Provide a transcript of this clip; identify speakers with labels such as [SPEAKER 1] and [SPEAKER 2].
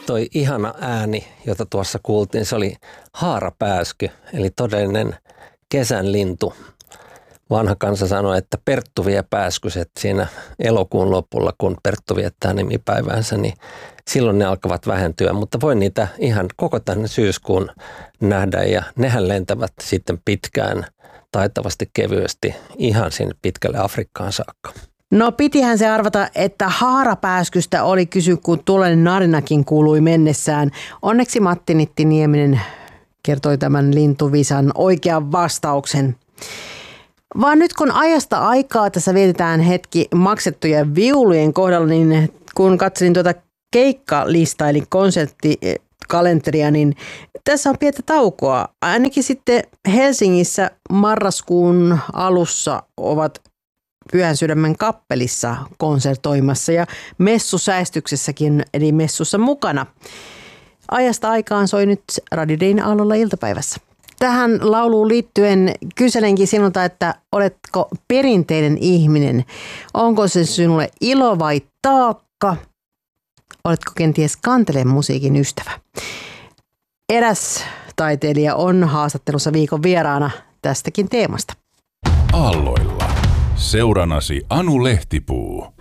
[SPEAKER 1] toi ihana ääni, jota tuossa kuultiin, se oli haarapääsky, eli todellinen kesän lintu. Vanha kansa sanoi, että Perttu vie pääskyset siinä elokuun lopulla, kun Perttu viettää nimipäiväänsä, niin silloin ne alkavat vähentyä, mutta voi niitä ihan koko tänne syyskuun nähdä ja nehän lentävät sitten pitkään, taitavasti, kevyesti, ihan sinne pitkälle Afrikkaan saakka.
[SPEAKER 2] No pitihän se arvata, että haarapääskystä oli kysy, kun tuollainen narinakin kuului mennessään. Onneksi Matti Nittinieminen kertoi tämän lintuvisan oikean vastauksen. Vaan nyt kun ajasta aikaa tässä vietetään hetki maksettujen viulujen kohdalla, niin kun katselin tuota keikkalistaa eli konserttikalenteria, niin tässä on pientä taukoa. Ainakin sitten Helsingissä marraskuun alussa ovat Pyhän Sydämen kappelissa konsertoimassa ja messusäestyksessäkin, eli messussa mukana. Ajasta aikaan soi nyt Radio Dayn aallolla iltapäivässä. Tähän lauluun liittyen kyselenkin sinulta, että oletko perinteinen ihminen? Onko se sinulle ilo vai taakka? Oletko kenties kanteleen musiikin ystävä? Eräs taiteilija on haastattelussa viikon vieraana tästäkin teemasta.
[SPEAKER 3] Aalloilla. Seuranasi Anu Lehtipuu.